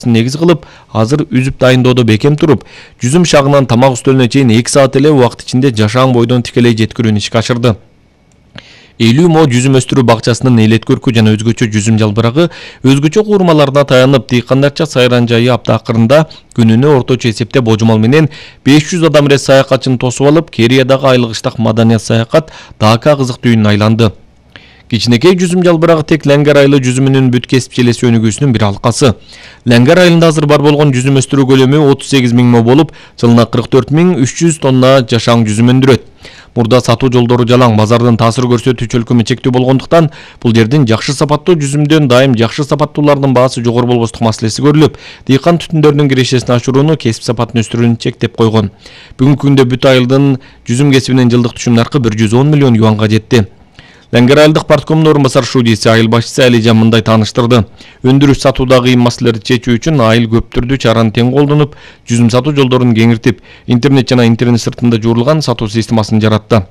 негиз кылып, азыр үзүп дайындоодо бекем туруп, жүзүм шагынан тамак үстөлүнө чейин 2 саат эле убакыт ичинде жашаан бойдон тикелей жеткирүүнү ишке ашырды. 50 мо жүзүм өстүрүү бакчасынын элет көркү жана өзгөчө жүзүм жалбырагы өзгөчө куурмаларына таянып, дыйкандарча сайран жайы апта акырында күнүнө орточо эсепте божомол менен 500 адам рет саякатчыны тосуп алып, Кериядагы айлык ыштак маданият саякат дака кызык түйүнүнө айланды. Кичинекей жүзүм жалбырагы тек Ләңгер айылы жүзүмүнүн бүт кесип желеси өнүгүүсүнүн бир алкасы. Ләңгер айылында азыр бар болгон жүзүм өстүрүү көлөмү 38 000 мо болуп, жылына 44 300 тонна жашаан жүзүм өндүрөт. Мурда сатуу жолдору жалаң, базардын таасир көрсөтүү чөлкөмү чектүү болгондуктан, бул жердин жакшы сапаттуу жүзүмдөн дайым жакшы сапаттуулардын баасы жогору болбостук маселеси көрүлүп, дыйкан түтүндөрүнүн кирешесин ашырууну, кесип сапатын өстүрүүнү чектеп койгон. Бүгүнкү күндө бүт айылдын жүзүм кесибинин жылдык түшүм наркы 110 миллион юанга жетти. Ләңгер айылдык парткомдун орун басар шудиси, айыл башчысы Алижан мындай тааныштырды. Өндүрүш сатуудагы кыйын маселелерди чечүү үчүн айыл көп түрдүү чараны тең колдонуп, жүзүм сатуу жолдорун кеңиртип, интернет жана интернет сыртында жуурулган сатуу системасын жаратты.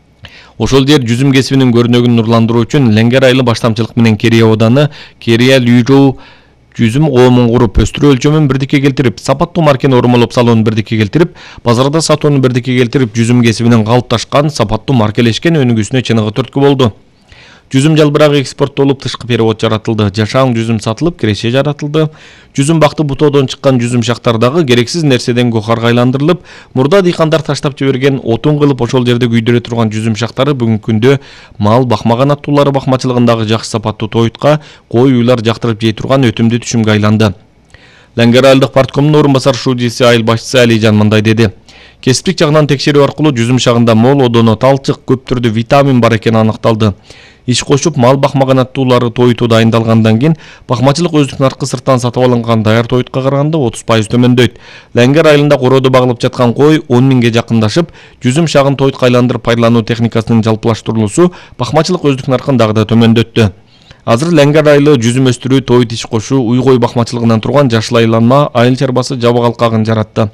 Ошол жер жүзүм кесибинин көрүнөгүн нурландыруу үчүн Ләңгер айылы баштамчылык менен Керия ооданы Керия Лүйрүү жүзүм коомун куруп, өстүрүү өлчөмүн бирдикке келтирип, сапаттуу маркени ормолоп салууну бирдикке келтирип, базарда сатууну бирдикке келтирип, жүзүм кесибинин калыпташкан, сапаттуу маркелешкен өнүгүүсүнө чыныгы түрткү болду. Жүзүм жалбырагы экспорттолуп, тышкы перевод жаратылды, жашаан жүзүм сатылып, киреше жаратылды. Жүзүм бакты бутоодон чыккан жүзүм шактардагы керексиз нерседен гохарга айландырылып, мурда дыйкандар таштап жиберген, отун кылып ошол жерде күйдүрө турган жүзүм шактары бүгүнкү күндө мал бакмаган аттуулары бакмачылыгындагы жакшы сапаттуу тойтка, кой уйлар жактырып жей турган өтүмдүү түшүмгө айланды. Ләңгер айылдык парткомдун орун басар шудиси, айыл башчысы Алижан мындай деди. Кесиптик жагынан текшерүү аркылуу жүзүм шагында мол одоно, талчык, көп түрдүү витамин бар экени аныкталды. Иш кошуп, мал бакмаган аттуулары тойту дайындалгандан кийин бакмачылык өздүк наркы сырттан сатып алынган даяр тойтка караганда 30% төмөндөйт. Ләңгер айылында кородо багылып жаткан кой 10 000 жакындашып, жүзүм шагын тойтка айландырып пайдалануу техникасынын жалпылаштырылуусу бакмачылык өздүк наркын дагы да төмөндөттү. Азыр Ләңгер айылы жүзүм өстүрүү, тойт иш кошуу, уй-кой бакмачылыгынан турган жашыл айланма айыл чарбасы жабык алкагын жаратты.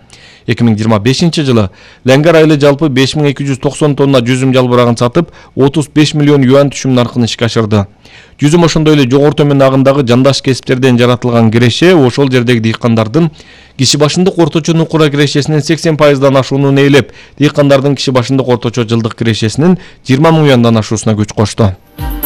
2025 жылы Ләңгер айылы жалпы 5290 тонна жүзүм жалбырагын сатып, 35 миллион юан түшүм наркын ишке ашырды. Жүзүм ошондой эле жогору төмөн агындагы жандаш кесиптерден жаратылган киреше ошол жердеги дыйкандардын киши башындык орточо нукура кирешесинин 80%дан ашуунун ээлеп, дыйкандардын киши башындык орточо жылдык кирешесинин 20 000 юандан ашуусуна күч кошту.